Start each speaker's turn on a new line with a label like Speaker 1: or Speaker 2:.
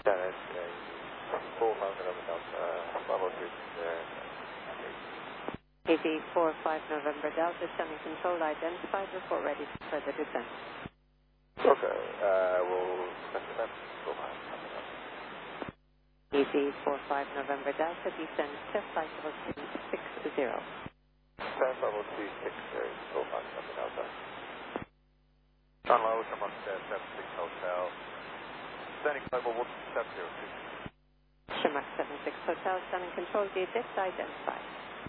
Speaker 1: Dennis, 45 November Delta, level 2,
Speaker 2: AV 45 November Delta, standing control identified, report ready for further descent.
Speaker 1: Okay, we'll set the best, 45 November Delta.
Speaker 2: AV 45 November Delta, descend test flight level 260.
Speaker 1: Test level 260, 45 November Delta. John Lowe, come on, 76 Hotel. Standing global 170.
Speaker 2: Shamrock 76 Hotel, standing control, the eject identified.